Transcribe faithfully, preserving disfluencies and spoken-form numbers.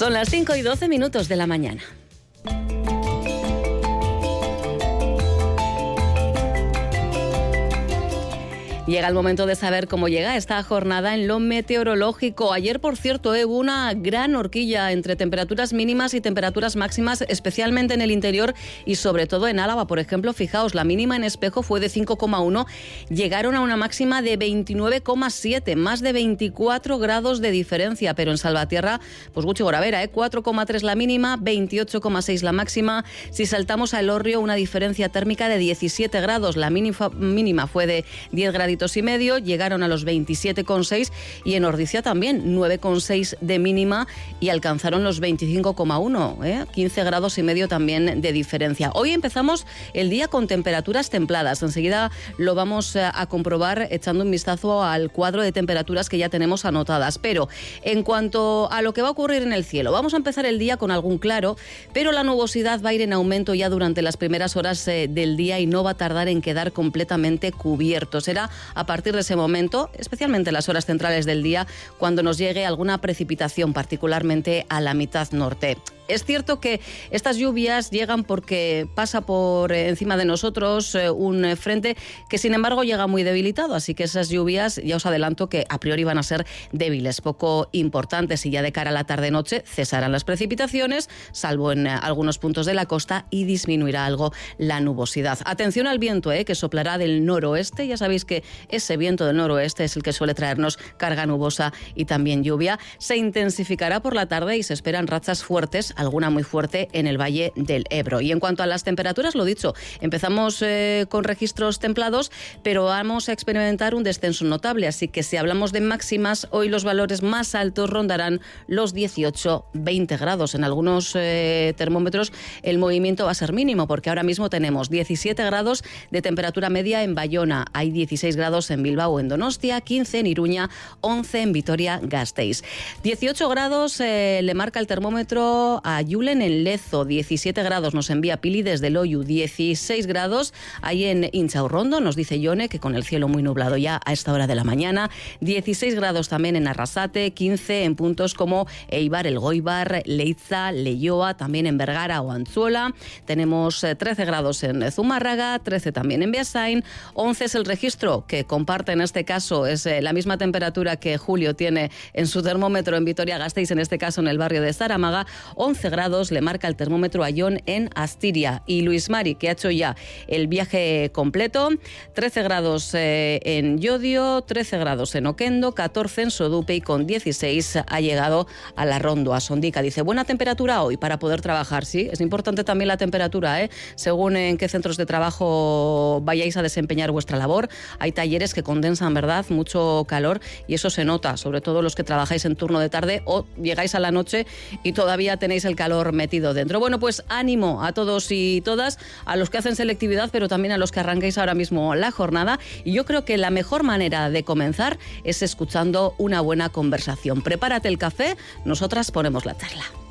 Son las cinco y doce minutos de la mañana. Llega el momento de saber cómo llega esta jornada en lo meteorológico. Ayer, por cierto, eh, hubo una gran horquilla entre temperaturas mínimas y temperaturas máximas, especialmente en el interior y sobre todo en Álava. Por ejemplo, fijaos, la mínima en Espejo fue de cinco coma uno, llegaron a una máxima de veintinueve coma siete, más de veinticuatro grados de diferencia, pero en Salvatierra, pues Guchi Goravera, eh, cuatro coma tres la mínima, veintiocho coma seis la máxima. Si saltamos a Elorrio, una diferencia térmica de diecisiete grados, la mínima fue de diez graditos y medio, llegaron a los veintisiete coma seis, y en Ordizia también nueve coma seis de mínima y alcanzaron los veinticinco coma uno, ¿eh? quince grados y medio también de diferencia. Hoy empezamos el día con temperaturas templadas. Enseguida lo vamos a comprobar echando un vistazo al cuadro de temperaturas que ya tenemos anotadas. Pero en cuanto a lo que va a ocurrir en el cielo, vamos a empezar el día con algún claro, pero la nubosidad va a ir en aumento ya durante las primeras horas eh, del día y no va a tardar en quedar completamente cubierto. Será a partir de ese momento, especialmente en las horas centrales del día, cuando nos llegue alguna precipitación, particularmente a la mitad norte. Es cierto que estas lluvias llegan porque pasa por encima de nosotros un frente que, sin embargo, llega muy debilitado. Así que esas lluvias, ya os adelanto que a priori van a ser débiles, poco importantes, y ya de cara a la tarde-noche cesarán las precipitaciones, salvo en algunos puntos de la costa, y disminuirá algo la nubosidad. Atención al viento, ¿eh? que soplará del noroeste. Ya sabéis que ese viento del noroeste es el que suele traernos carga nubosa y también lluvia. Se intensificará por la tarde y se esperan rachas fuertes, alguna muy fuerte en el Valle del Ebro. Y en cuanto a las temperaturas, lo dicho, empezamos eh, con registros templados, pero vamos a experimentar un descenso notable, así que si hablamos de máximas, hoy los valores más altos rondarán los dieciocho veinte grados. En algunos eh, termómetros el movimiento va a ser mínimo, porque ahora mismo tenemos diecisiete grados de temperatura media en Bayona, hay dieciséis grados en Bilbao, en Donostia, quince en Iruña, once en Vitoria-Gasteiz. dieciocho grados eh, le marca el termómetro a Julen en Lezo, diecisiete grados nos envía Pili desde Loiu, dieciséis grados ahí en Inchaurrondo, nos dice Yone, que con el cielo muy nublado ya a esta hora de la mañana, dieciséis grados también en Arrasate, quince en puntos como Eibar, El Goibar, Leiza, Leioa, también en Vergara o Antzuola, tenemos trece grados en Zumárraga, trece también en Beasain, once es el registro que comparte en este caso, es la misma temperatura que Julio tiene en su termómetro en Vitoria-Gasteiz, en este caso en el barrio de Zaramaga, once grados le marca el termómetro a Jon en Astiria, y Luis Mari, que ha hecho ya el viaje completo, trece grados eh, en Llodio, trece grados en Oquendo, catorce en Sodupe, y con dieciséis ha llegado a la Rondo, a Sondica. Dice, buena temperatura hoy para poder trabajar. Sí, es importante también la temperatura, ¿eh? según en qué centros de trabajo vayáis a desempeñar vuestra labor. Hay talleres que condensan, ¿verdad?, mucho calor, y eso se nota, sobre todo los que trabajáis en turno de tarde o llegáis a la noche y todavía tenéis el calor metido dentro. Bueno, pues ánimo a todos y todas, a los que hacen selectividad, pero también a los que arranquéis ahora mismo la jornada. Y yo creo que la mejor manera de comenzar es escuchando una buena conversación. Prepárate el café, nosotras ponemos la charla.